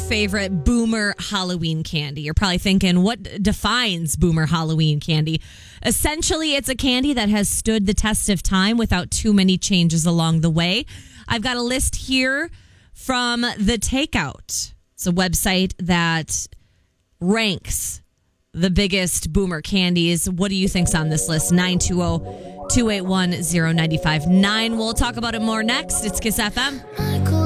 favorite boomer Halloween candy? You're probably thinking, what defines boomer Halloween candy? Essentially, it's a candy that has stood the test of time without too many changes along the way. I've got a list here from The Takeout. It's a website that ranks the biggest boomer candies. What do you think's on this list? 920-281-0959. We'll talk about it more next. It's Kiss FM.